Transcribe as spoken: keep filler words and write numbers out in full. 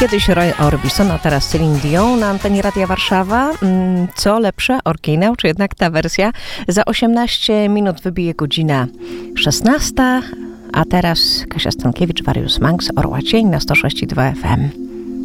Kiedyś Roy Orbison, a teraz Celine Dion na antenie Radia Warszawa. Co lepsze, oryginał, czy jednak ta wersja? Za osiemnaście minut wybije godzina szesnasta, a teraz Kasia Stankiewicz, Warius Manx, Orła Cień na sto sześć i dwa F M.